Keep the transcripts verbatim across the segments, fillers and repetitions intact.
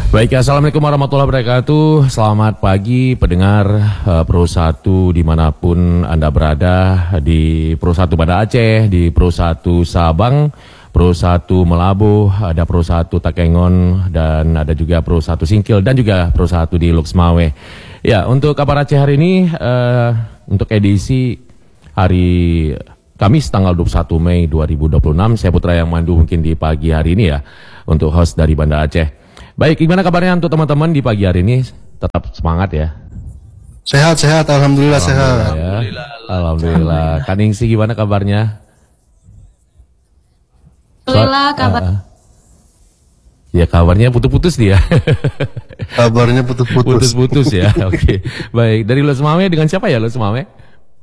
Baik, assalamualaikum warahmatullahi wabarakatuh. Selamat pagi pendengar uh, Pro satu dimanapun Anda berada, di Pro satu Banda Aceh, di Pro satu Sabang, Pro satu Melabuh, ada Pro satu Takengon, dan ada juga Pro satu Singkil, dan juga Pro satu di Luxmawe. Ya, untuk kabar Aceh hari ini, uh, untuk edisi hari Kamis tanggal dua puluh satu Mei dua ribu dua puluh enam, saya Putra yang mandu mungkin di pagi hari ini ya, untuk host dari Banda Aceh. Baik, gimana kabarnya untuk teman-teman di pagi hari ini? Tetap semangat ya? Sehat, sehat, alhamdulillah, alhamdulillah sehat. Ya. Alhamdulillah. Alhamdulillah. Kaningsi gimana kabarnya? Alhamdulillah kabar. Uh, ya kabarnya putus-putus dia. Kabarnya putus-putus. Putus-putus ya. Oke. Okay. Baik, dari Luxmawe dengan siapa ya Luxmawe?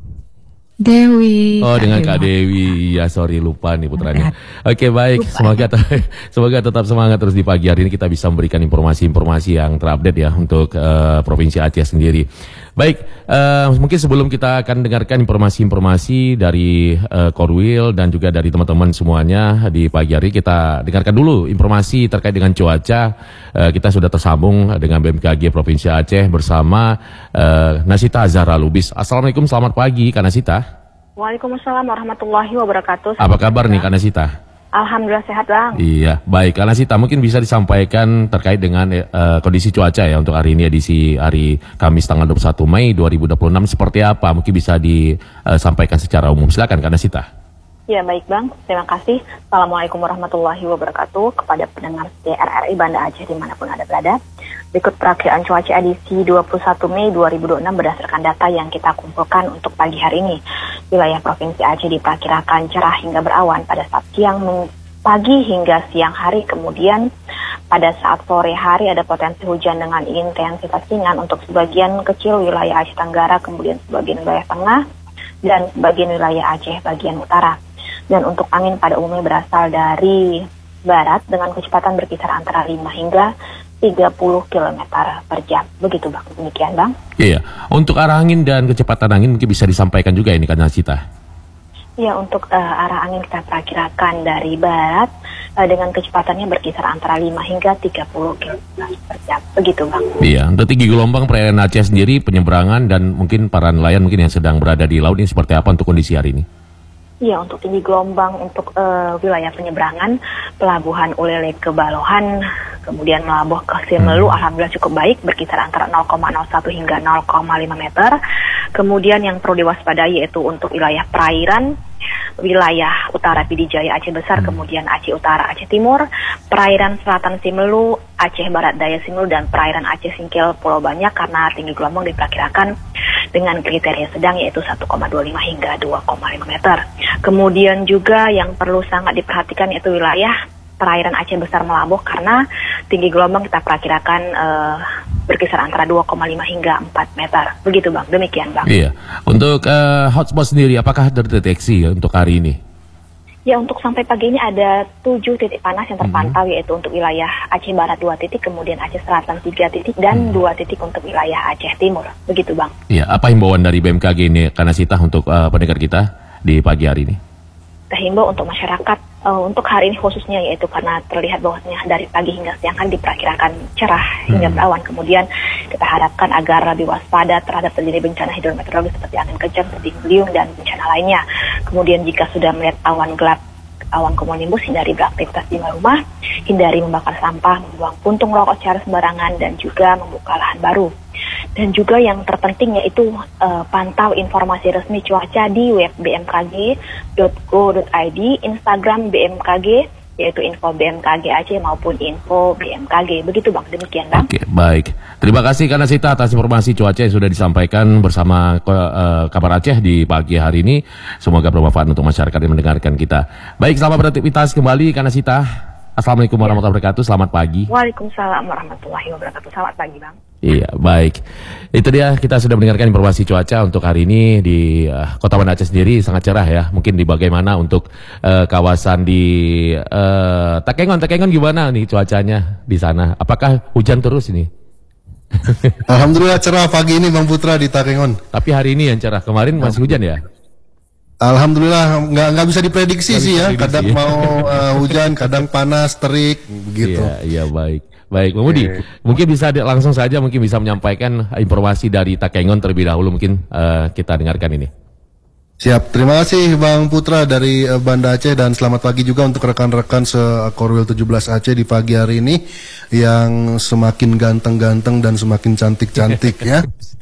Dewi. Oh, dengan Kak Dewi. Ya, sorry lupa nih putranya. Oke, okay, baik. Lupa. Semoga semoga tetap semangat terus di pagi hari ini kita bisa memberikan informasi-informasi yang terupdate ya untuk uh, Provinsi Aceh sendiri. Baik, uh, mungkin sebelum kita akan dengarkan informasi-informasi dari uh, Korwil dan juga dari teman-teman semuanya di pagi hari, kita dengarkan dulu informasi terkait dengan cuaca. Uh, kita sudah tersambung dengan B M K G Provinsi Aceh bersama uh, Nasita Zahra Lubis. Assalamualaikum, selamat pagi Kak Nasita. Waalaikumsalam warahmatullahi wabarakatuh. Apa kabar nih Kak Nasita? Alhamdulillah sehat Bang. Iya, baik. Kak Nasita, mungkin bisa disampaikan terkait dengan uh, kondisi cuaca ya untuk hari ini, edisi hari Kamis tanggal dua puluh satu Mei dua ribu dua puluh enam seperti apa? Mungkin bisa disampaikan secara umum. Silakan Kak Nasita. Ya baik Bang, terima kasih. Assalamualaikum warahmatullahi wabarakatuh kepada pendengar D R R I Banda Aceh dimanapun Anda berada. Berikut perakiraan cuaca edisi dua puluh satu Mei dua ribu dua puluh enam berdasarkan data yang kita kumpulkan untuk pagi hari ini. Wilayah Provinsi Aceh diperkirakan cerah hingga berawan pada saat siang, pagi hingga siang hari. Kemudian pada saat sore hari ada potensi hujan dengan intensitas ringan untuk sebagian kecil wilayah Aceh Tenggara, kemudian sebagian wilayah tengah, dan sebagian wilayah Aceh bagian utara. Dan untuk angin pada umumnya berasal dari barat dengan kecepatan berkisar antara lima hingga tiga puluh kilometer per jam. Begitu Bang, demikian Bang. Iya, untuk arah angin dan kecepatan angin mungkin bisa disampaikan juga ini Kak Nasita. Ya, untuk uh, arah angin kita perkirakan dari barat uh, dengan kecepatannya berkisar antara lima hingga tiga puluh kilometer per jam. Begitu Bang. Iya, untuk tinggi gelombang perairan Aceh sendiri, penyeberangan dan mungkin para nelayan mungkin yang sedang berada di laut ini seperti apa untuk kondisi hari ini? Iya, untuk tinggi gelombang untuk uh, wilayah penyeberangan Pelabuhan Ulele ke Balohan, kemudian Melabuh ke Simelu, hmm. alhamdulillah cukup baik, berkisar antara nol koma nol satu hingga nol koma lima meter. Kemudian yang perlu diwaspadai yaitu untuk wilayah perairan, wilayah utara Pidijaya Aceh Besar, hmm. kemudian Aceh Utara Aceh Timur, perairan selatan Simelu, Aceh Barat Daya Simelu, dan perairan Aceh Singkil Pulau Banyak karena tinggi gelombang diperkirakan dengan kriteria sedang yaitu satu koma dua lima hingga dua koma lima meter. Kemudian juga yang perlu sangat diperhatikan yaitu wilayah perairan Aceh Besar Melabuh karena tinggi gelombang kita perkirakan uh, berkisar antara dua koma lima hingga empat meter. Begitu Bang, demikian Bang. Iya. Untuk uh, hotspot sendiri apakah terdeteksi ya, untuk hari ini? Ya, untuk sampai pagi ini ada tujuh titik panas yang terpantau, hmm. yaitu untuk wilayah Aceh Barat dua titik, kemudian Aceh Selatan tiga titik, dan dua hmm. titik untuk wilayah Aceh Timur. Begitu Bang. Iya, apa himbauan dari B M K G ini, Kak Nasita, untuk uh, pendengar kita di pagi hari ini? Kita himbau untuk masyarakat, uh, untuk hari ini khususnya, yaitu karena terlihat bahwasanya dari pagi hingga siang kan diperkirakan cerah hingga hmm. berawan. Kemudian kita harapkan agar lebih waspada terhadap terjadi bencana hidrometeorologis seperti angin kencang, puting beliung, dan bencana lainnya. Kemudian jika sudah melihat awan gelap, awan cumulonimbus, hindari beraktivitas di luar rumah, hindari membakar sampah, membuang puntung rokok secara sembarangan, dan juga membuka lahan baru. Dan juga yang terpenting yaitu uh, pantau informasi resmi cuaca di web b m k g dot go dot i d, Instagram B M K G yaitu info B M K G Aceh maupun info B M K G. Begitu Bang, demikian Bang. Oke, baik. Terima kasih Kak Nasita atas informasi cuaca yang sudah disampaikan bersama uh, Kabar Aceh di pagi hari ini. Semoga bermanfaat untuk masyarakat yang mendengarkan kita. Baik, selamat beraktivitas kembali Kak Nasita. Assalamualaikum warahmatullahi wabarakatuh, selamat pagi. Waalaikumsalam warahmatullahi wabarakatuh, selamat pagi Bang. Iya, baik. Itu dia, kita sudah mendengarkan informasi cuaca untuk hari ini di uh, Kota Banda Aceh sendiri sangat cerah ya. Mungkin di bagaimana untuk uh, kawasan di uh, Takengon, Takengon gimana nih cuacanya di sana? Apakah hujan terus ini? Alhamdulillah cerah pagi ini Bang Putra di Takengon. Tapi hari ini yang cerah, kemarin masih hujan ya? Alhamdulillah nggak nggak bisa diprediksi Nggak sih bisa ya. prediksi. Kadang mau uh, hujan, kadang panas, terik, begitu. Iya, iya baik. Baik, Bang Budi, mungkin bisa di- langsung saja mungkin bisa menyampaikan informasi dari Takengon terlebih dahulu mungkin eh, kita dengarkan ini. Siap, terima kasih Bang Putra dari uh, Banda Aceh dan selamat pagi juga untuk rekan-rekan se-Korwil tujuh belas Aceh di pagi hari ini yang semakin ganteng-ganteng dan semakin cantik-cantik ya.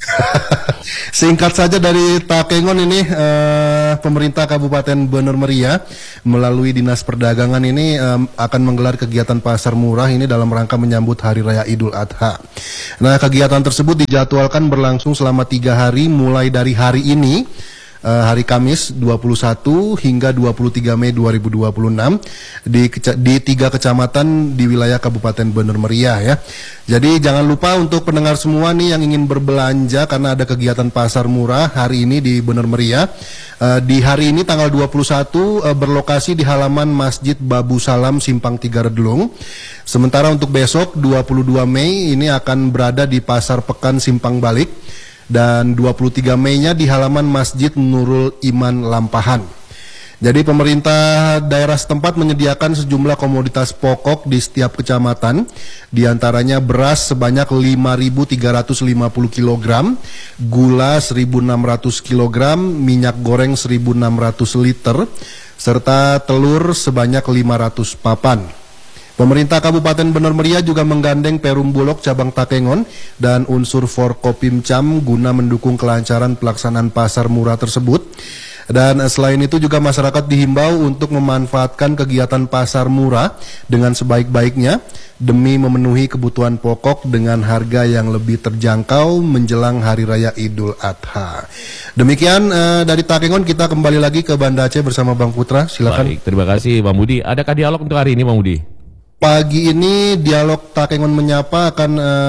Singkat saja dari Takengon ini, uh, pemerintah Kabupaten Bener Meriah melalui Dinas Perdagangan ini um, akan menggelar kegiatan pasar murah ini dalam rangka menyambut Hari Raya Idul Adha. Nah, kegiatan tersebut dijadwalkan berlangsung selama tiga hari mulai dari hari ini, Uh, hari Kamis dua puluh satu hingga dua puluh tiga Mei dua ribu dua puluh enam di, keca- di tiga kecamatan di wilayah Kabupaten Bener Meriah ya. Jadi jangan lupa untuk pendengar semua nih yang ingin berbelanja karena ada kegiatan pasar murah hari ini di Bener Meriah. Uh, di hari ini tanggal dua puluh satu uh, berlokasi di halaman Masjid Babu Salam Simpang Tiga Redlung. Sementara untuk besok dua puluh dua Mei ini akan berada di Pasar Pekan Simpang Balik. Dan dua puluh tiga Mei-nya di halaman Masjid Nurul Iman Lampahan. Jadi pemerintah daerah setempat menyediakan sejumlah komoditas pokok di setiap kecamatan, di antaranya beras sebanyak lima ribu tiga ratus lima puluh kilogram, gula seribu enam ratus kilogram, minyak goreng seribu enam ratus liter, serta telur sebanyak lima ratus papan. Pemerintah Kabupaten Bener Meriah juga menggandeng Perum Bulog cabang Takengon dan unsur Forkopimcam guna mendukung kelancaran pelaksanaan pasar murah tersebut. Dan selain itu juga masyarakat dihimbau untuk memanfaatkan kegiatan pasar murah dengan sebaik-baiknya demi memenuhi kebutuhan pokok dengan harga yang lebih terjangkau menjelang Hari Raya Idul Adha. Demikian uh, dari Takengon, kita kembali lagi ke Banda Aceh bersama Bang Putra. Silakan. Baik, terima kasih Bang Budi. Adakah dialog untuk hari ini Bang Budi? Pagi ini dialog Takengon Menyapa akan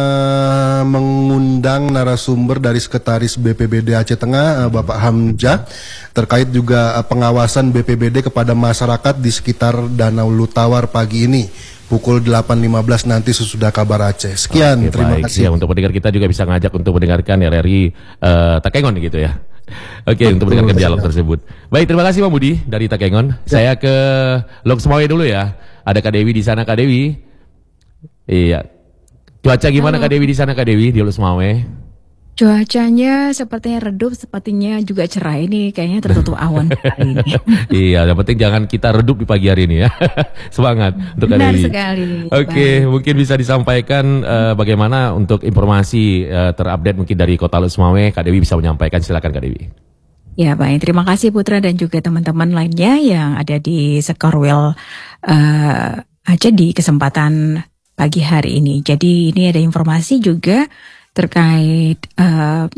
uh, mengundang narasumber dari Sekretaris B P B D Aceh Tengah, uh, Bapak Hamzah, terkait juga uh, pengawasan B P B D kepada masyarakat di sekitar Danau Lutawar pagi ini. Pukul delapan lima belas nanti sesudah kabar Aceh. Sekian, Oke, terima baik. kasih. Ya, untuk pendengar kita juga bisa ngajak untuk mendengarkan R R I uh, Takengon gitu ya. Oke, okay, untuk mendengarkan dialog tersebut. Baik, terima kasih Bang Budi dari Takengon. Ya. Saya ke Lok Semawe dulu ya. Ada Kak Dewi di sana, Kak Dewi. Iya. Cuaca gimana Halo. Kak Dewi di sana, Kak Dewi di Lok Semawe? Cuacanya sepertinya redup, sepertinya juga cerah. Ini kayaknya tertutup awan hari ini. Iya, yang penting jangan kita redup di pagi hari ini ya. Semangat untuk Kak Benar Dewi. sekali. Oke, okay, mungkin bisa disampaikan uh, bagaimana untuk informasi uh, terupdate mungkin dari Kota Lok Semawe. Kak Dewi bisa menyampaikan, silakan Kak Dewi. Ya baik, terima kasih Putra dan juga teman-teman lainnya yang ada di Sekorwil uh, Aceh di kesempatan pagi hari ini. Jadi ini ada informasi juga terkait uh,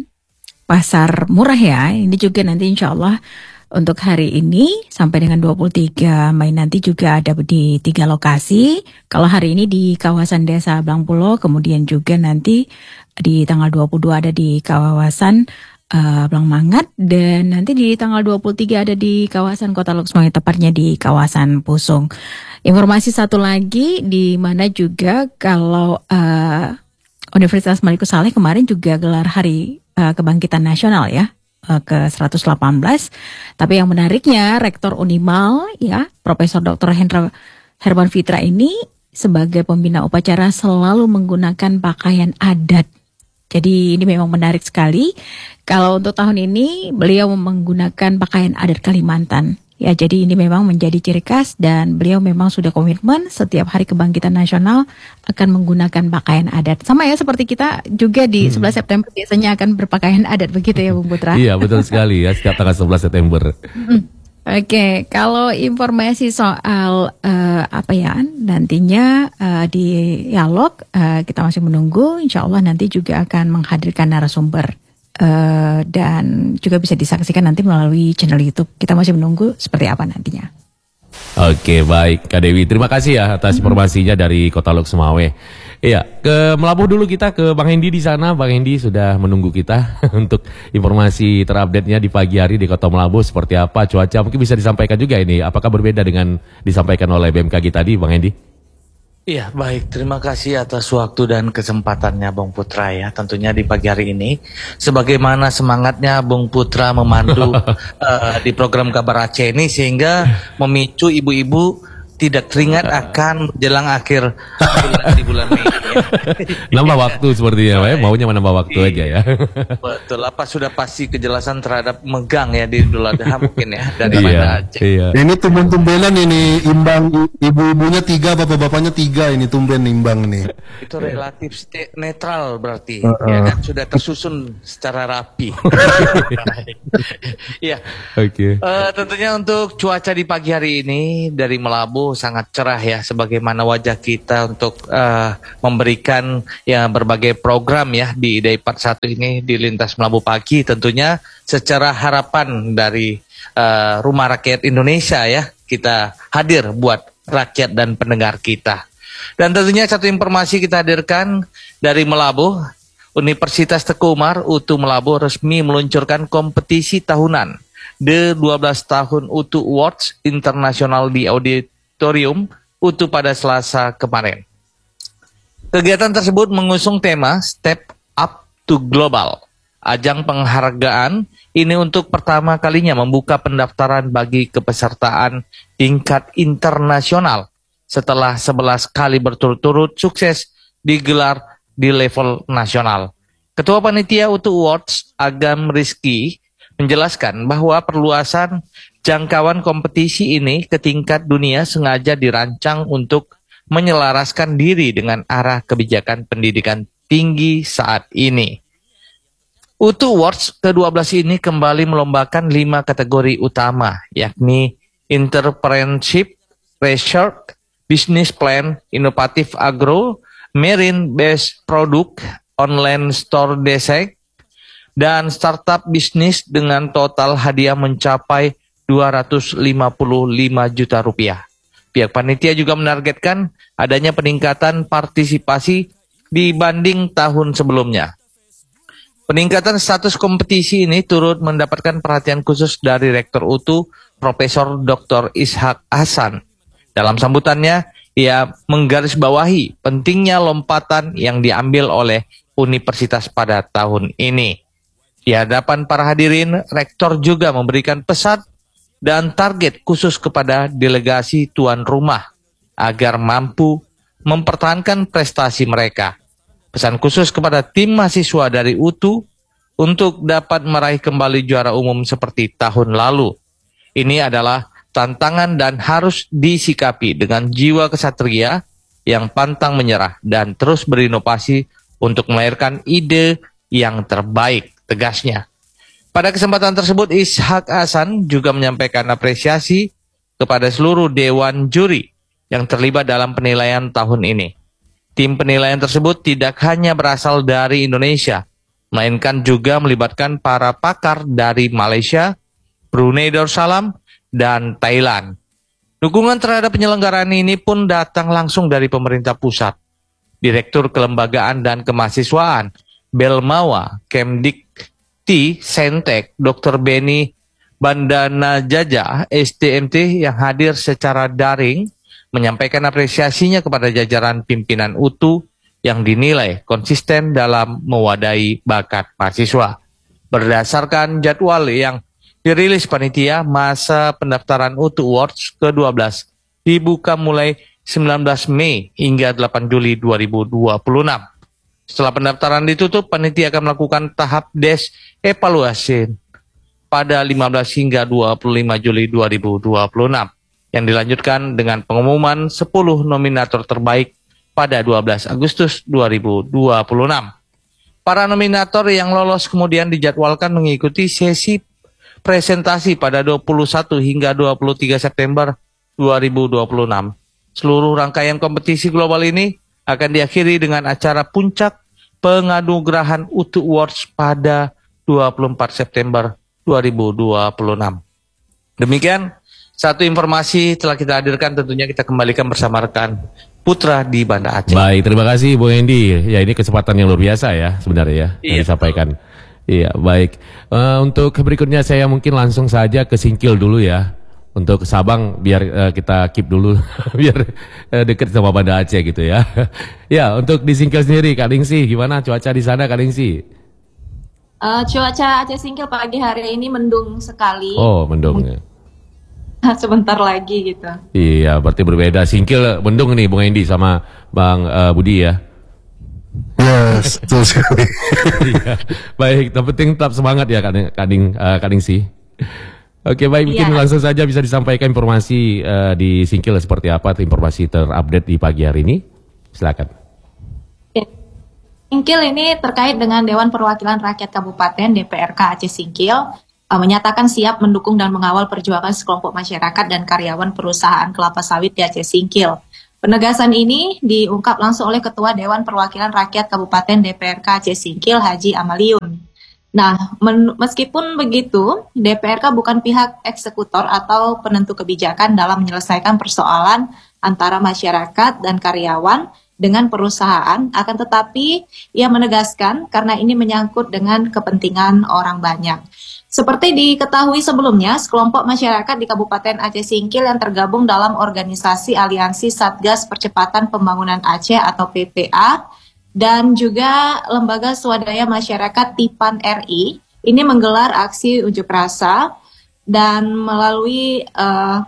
pasar murah ya. Ini juga nanti insya Allah untuk hari ini sampai dengan dua puluh tiga Mei nanti juga ada di tiga lokasi. Kalau hari ini di kawasan Desa Blangpulo, kemudian juga nanti di tanggal dua puluh dua ada di kawasan Uh, Blang Mangat, dan nanti di tanggal dua puluh tiga ada di kawasan Kota Lok Semawe, tepatnya di kawasan Pusung. Informasi satu lagi di mana juga kalau uh, Universitas Malikus Saleh kemarin juga gelar Hari uh, Kebangkitan Nasional ya uh, ke seratus delapan belas. Tapi yang menariknya Rektor Unimal ya Profesor Doktor Hendra Herman Fitra ini sebagai pembina upacara selalu menggunakan pakaian adat. Jadi ini memang menarik sekali. Kalau untuk tahun ini beliau menggunakan pakaian adat Kalimantan. Ya, jadi ini memang menjadi ciri khas dan beliau memang sudah komitmen setiap Hari Kebangkitan Nasional akan menggunakan pakaian adat. Sama ya seperti kita juga di hmm. sebelas September biasanya akan berpakaian adat, begitu ya Bung Putra? Iya, betul sekali ya, setiap tanggal sebelas September. Hmm. Oke, okay, kalau informasi soal uh, apa ya nantinya uh, di dialog uh, kita masih menunggu, insya Allah nanti juga akan menghadirkan narasumber uh, dan juga bisa disaksikan nanti melalui channel YouTube. Kita masih menunggu seperti apa nantinya. Oke, baik Kak Dewi, terima kasih ya atas informasinya dari Kota Lok Semawe. Iya, ke Melabuh dulu kita ke Bang Hendi di sana. Bang Hendi sudah menunggu kita untuk informasi terupdate-nya di pagi hari di Kota Melabuh seperti apa cuaca. Mungkin bisa disampaikan juga ini, apakah berbeda dengan disampaikan oleh B M K G tadi, Bang Hendi? Iya, baik. Terima kasih atas waktu dan kesempatannya Bung Putra ya. Tentunya di pagi hari ini, sebagaimana semangatnya Bung Putra memandu uh, di program Kabar Aceh ini, sehingga memicu ibu-ibu tidak teringat akan menjelang akhir bulan di bulan Mei. Nambah waktu sepertinya, Pak, ya. Maunya menambah waktu Iya. aja ya. Betul, apa sudah pasti kejelasan terhadap megang ya di Idul Adha mungkin ya dari Iya, Banda Aceh. iya. Ini tumben-tumbenan ini imbang, ibu-ibunya tiga, bapak-bapaknya tiga, ini tumben imbang nih. Itu relatif sti- netral berarti, Uh-uh. ya kan sudah tersusun secara rapi. Iya. Oke. Eh, tentunya untuk cuaca di pagi hari ini dari Melabu sangat cerah ya, sebagaimana wajah kita untuk eh, memberikan ya berbagai program ya di Day empat puluh satu ini di Lintas Melabu Pagi, tentunya secara harapan dari eh, Rumah Rakyat Indonesia ya, kita hadir buat rakyat dan pendengar kita. Dan tentunya satu informasi kita hadirkan dari Melabu, Universitas Teguh Umar U T U Melabu resmi meluncurkan kompetisi tahunan The dua belas tahun U T U Awards Internasional di Auditorium U T U pada Selasa kemarin. Kegiatan tersebut mengusung tema Step Up to Global. Ajang penghargaan ini untuk pertama kalinya membuka pendaftaran bagi kepesertaan tingkat internasional setelah sebelas kali berturut-turut sukses digelar di level nasional. Ketua Panitia U T U Awards Agam Rizky menjelaskan bahwa perluasan jangkauan kompetisi ini ke tingkat dunia sengaja dirancang untuk menyelaraskan diri dengan arah kebijakan pendidikan tinggi saat ini. U T U Awards ke dua belas ini kembali melombakan lima kategori utama, yakni Entrepreneurship, Research, Business Plan, Inovatif Agro, Marine Based Product, Online Store Design, dan startup bisnis dengan total hadiah mencapai dua ratus lima puluh lima juta rupiah. Pihak panitia juga menargetkan adanya peningkatan partisipasi dibanding tahun sebelumnya. Peningkatan status kompetisi ini turut mendapatkan perhatian khusus dari Rektor U T U, Profesor Doktor Ishak Hasan. Dalam sambutannya, ia menggarisbawahi pentingnya lompatan yang diambil oleh universitas pada tahun ini. Di hadapan para hadirin, Rektor juga memberikan pesan dan target khusus kepada delegasi tuan rumah agar mampu mempertahankan prestasi mereka. Pesan khusus kepada tim mahasiswa dari U T U untuk dapat meraih kembali juara umum seperti tahun lalu. Ini adalah tantangan dan harus disikapi dengan jiwa kesatria yang pantang menyerah dan terus berinovasi untuk melahirkan ide yang terbaik, tegasnya. Pada kesempatan tersebut, Ishak Hasan juga menyampaikan apresiasi kepada seluruh dewan juri yang terlibat dalam penilaian tahun ini. Tim penilaian tersebut tidak hanya berasal dari Indonesia, melainkan juga melibatkan para pakar dari Malaysia, Brunei Darussalam, dan Thailand. Dukungan terhadap penyelenggaraan ini pun datang langsung dari pemerintah pusat. Direktur Kelembagaan dan Kemahasiswaan Belmawa Kemdikti Sentek Doktor Beni Bandana Jaja S D M T yang hadir secara daring menyampaikan apresiasinya kepada jajaran pimpinan U T U yang dinilai konsisten dalam mewadahi bakat mahasiswa. Berdasarkan jadwal yang dirilis panitia, masa pendaftaran U T U Awards ke dua belas dibuka mulai sembilan belas Mei hingga delapan Juli dua ribu dua puluh enam. Setelah pendaftaran ditutup, panitia akan melakukan tahap des evaluasi pada lima belas hingga dua puluh lima Juli dua ribu dua puluh enam yang dilanjutkan dengan pengumuman sepuluh nominator terbaik pada dua belas Agustus dua ribu dua puluh enam. Para nominator yang lolos kemudian dijadwalkan mengikuti sesi presentasi pada dua puluh satu hingga dua puluh tiga September dua ribu dua puluh enam. Seluruh rangkaian kompetisi global ini akan diakhiri dengan acara puncak penganugerahan U T U Awards pada dua puluh empat September dua ribu dua puluh enam. Demikian satu informasi telah kita hadirkan, tentunya kita kembalikan bersama rekan Putra di Banda Aceh. Baik, terima kasih Bu Hendy. Ya, ini kesempatan yang luar biasa ya sebenarnya ya Iya, yang disampaikan. Iya, baik. Uh, untuk berikutnya saya mungkin langsung saja ke Singkil dulu ya. untuk Sabang biar uh, kita keep dulu biar uh, dekat sama Banda Aceh gitu ya. Ya, untuk di Singkil sendiri Kak Ningsih gimana cuaca di sana Kak Ningsih? Uh, cuaca Aceh Singkil pagi hari ini mendung sekali. Oh, mendung ya. Sebentar lagi gitu. Iya, berarti berbeda. Singkil mendung nih Bung Endi sama Bang uh, Budi ya. Yes, betul sekali. Iya. Baik, yang penting tetap semangat ya Kak Kading uh, Kak Ningsih. Oke, baik, mungkin Iya. langsung saja bisa disampaikan informasi uh, di Singkil seperti apa, informasi terupdate di pagi hari ini. Silakan. Singkil ini terkait dengan Dewan Perwakilan Rakyat Kabupaten D P R K Aceh Singkil uh, menyatakan siap mendukung dan mengawal perjuangan sekelompok masyarakat dan karyawan perusahaan kelapa sawit di Aceh Singkil. Penegasan ini diungkap langsung oleh Ketua Dewan Perwakilan Rakyat Kabupaten D P R K Aceh Singkil Haji Amaliun. Nah, men- meskipun begitu, D P R K bukan pihak eksekutor atau penentu kebijakan dalam menyelesaikan persoalan antara masyarakat dan karyawan dengan perusahaan, akan tetapi ia menegaskan karena ini menyangkut dengan kepentingan orang banyak. Seperti diketahui sebelumnya, sekelompok masyarakat di Kabupaten Aceh Singkil yang tergabung dalam organisasi Aliansi Satgas Percepatan Pembangunan Aceh atau P P A dan juga Lembaga Swadaya Masyarakat Tipan R I ini menggelar aksi unjuk rasa dan melalui uh,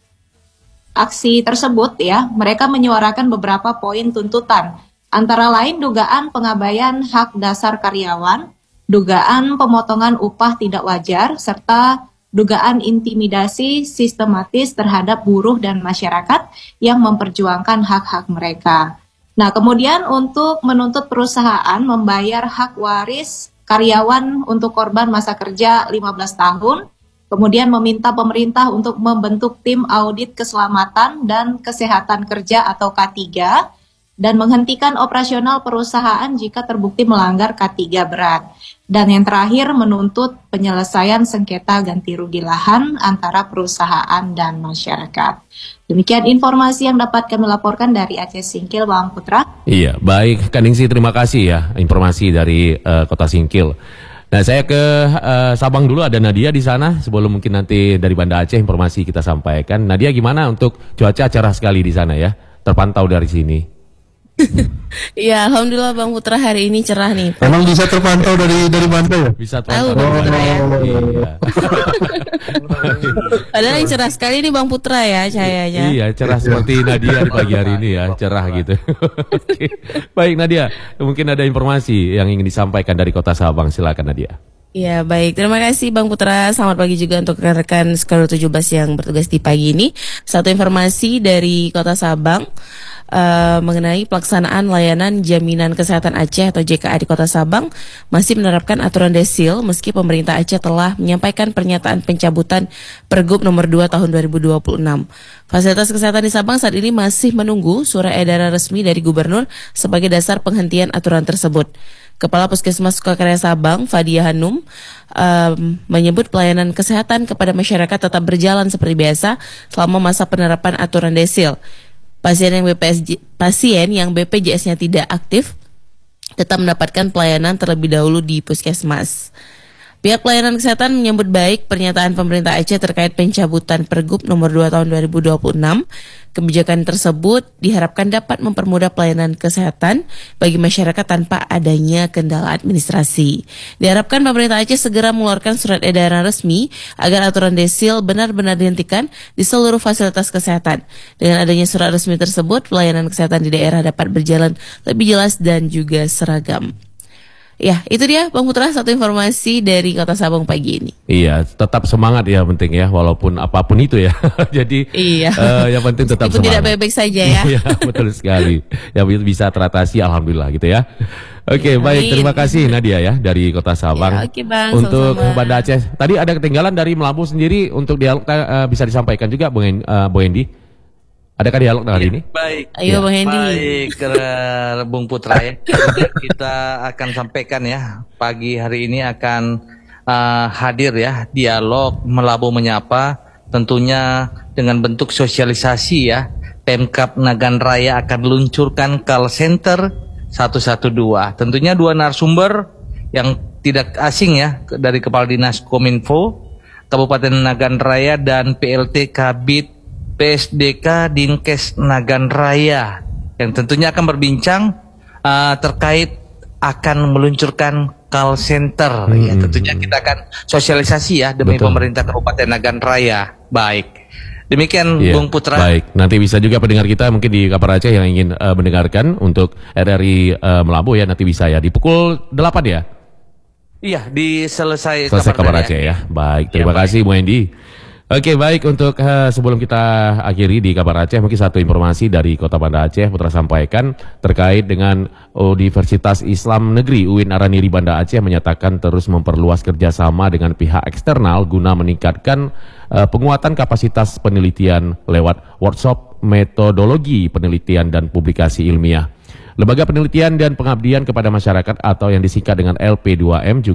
aksi tersebut ya, mereka menyuarakan beberapa poin tuntutan, antara lain dugaan pengabaian hak dasar karyawan, dugaan pemotongan upah tidak wajar, serta dugaan intimidasi sistematis terhadap buruh dan masyarakat yang memperjuangkan hak-hak mereka. Nah, kemudian untuk menuntut perusahaan membayar hak waris karyawan untuk korban masa kerja lima belas tahun, kemudian meminta pemerintah untuk membentuk tim audit keselamatan dan kesehatan kerja atau K tiga dan menghentikan operasional perusahaan jika terbukti melanggar K tiga berat. Dan yang terakhir menuntut penyelesaian sengketa ganti rugi lahan antara perusahaan dan masyarakat. Demikian informasi yang dapat kami laporkan dari Aceh Singkil, Bang Putra. Iya, baik Kak Ningsih, terima kasih ya informasi dari uh, Kota Singkil. Nah, saya ke uh, Sabang dulu, ada Nadia di sana sebelum mungkin nanti dari Banda Aceh informasi kita sampaikan. Nadia, gimana untuk cuaca? Cerah sekali di sana ya, terpantau dari sini. Iya, alhamdulillah Bang Putra hari ini cerah nih. Emang bisa terpantau dari dari Banten ya? Bisa Tahu terpantau. Bang Putra ya. Iya. Padahal yang cerah sekali nih Bang Putra ya cahayanya. Iya, cerah seperti Nadia di pagi hari ini ya, cerah gitu. Oke. Baik Nadia, mungkin ada informasi yang ingin disampaikan dari Kota Sabang, silakan Nadia. Iya, baik. Terima kasih Bang Putra. Selamat pagi juga untuk rekan-rekan Skor tujuh belas yang bertugas di pagi ini. Satu informasi dari Kota Sabang uh, mengenai pelaksanaan layanan jaminan kesehatan Aceh atau J K A di Kota Sabang masih menerapkan aturan desil meski pemerintah Aceh telah menyampaikan pernyataan pencabutan Pergub nomor dua tahun dua ribu dua puluh enam. Fasilitas kesehatan di Sabang saat ini masih menunggu surat edaran resmi dari Gubernur sebagai dasar penghentian aturan tersebut. Kepala Puskesmas Sukakarya Sabang, Fadia Hanum, um, menyebut pelayanan kesehatan kepada masyarakat tetap berjalan seperti biasa selama masa penerapan aturan desil. Pasien yang B P S, pasien yang B P J S-nya tidak aktif tetap mendapatkan pelayanan terlebih dahulu di puskesmas. Pihak pelayanan kesehatan menyambut baik pernyataan pemerintah Aceh terkait pencabutan Pergub nomor dua tahun dua ribu dua puluh enam. Kebijakan tersebut diharapkan dapat mempermudah pelayanan kesehatan bagi masyarakat tanpa adanya kendala administrasi. Diharapkan pemerintah Aceh segera mengeluarkan surat edaran resmi agar aturan desil benar-benar dihentikan di seluruh fasilitas kesehatan. Dengan adanya surat resmi tersebut, pelayanan kesehatan di daerah dapat berjalan lebih jelas dan juga seragam. Ya, itu dia Bang Putra, satu informasi dari Kota Sabang pagi ini. Iya, tetap semangat ya penting ya, walaupun apapun itu ya. Jadi iya. uh, yang penting tetap Itu semangat. tidak baik-baik saja ya. Iya, betul sekali. Ya bisa teratasi, alhamdulillah gitu ya. Oke, Ya, baik, amin. terima kasih Nadia ya dari Kota Sabang. Ya, oke, Bang, untuk sama-sama. Banda Aceh. Tadi ada ketinggalan dari Melabu sendiri untuk dialog uh, bisa disampaikan juga Bung uh, Bu Hendi. Adakah dialog hari ini? Baik. Ayo Bang Hendi. Baik, uh, Bung Putra ya. Kita akan sampaikan ya, pagi hari ini akan uh, hadir ya dialog Melabu Menyapa, tentunya dengan bentuk sosialisasi ya. Pemkab Nagan Raya akan meluncurkan call center seratus dua belas. Tentunya dua narasumber yang tidak asing ya dari Kepala Dinas Kominfo, Kabupaten Nagan Raya dan P L T Kabid P S D K Dinkes Nagan Raya yang tentunya akan berbincang uh, terkait akan meluncurkan call center. Hmm. Ya, tentunya kita akan sosialisasi ya demi Betul. pemerintah Kabupaten Nagan Raya. Baik. Demikian Iya, Bung Putra. Baik, nanti bisa juga pendengar kita mungkin di Kabar Aceh yang ingin uh, mendengarkan untuk R R I uh, Melabu ya, nanti bisa ya di pukul delapan ya. Iya, di selesai, Selesai Kabar dari Aceh ya. Andi. Baik, terima Ya, baik. kasih Bu Endi. Oke, baik, untuk uh, sebelum kita akhiri di Kabar Aceh, mungkin satu informasi dari Kota Banda Aceh Putra sampaikan terkait dengan Universitas Islam Negeri U I N Araniri Banda Aceh menyatakan terus memperluas kerjasama dengan pihak eksternal guna meningkatkan uh, penguatan kapasitas penelitian lewat workshop metodologi penelitian dan publikasi ilmiah. Lembaga Penelitian dan Pengabdian kepada Masyarakat atau yang disingkat dengan L P dua M juga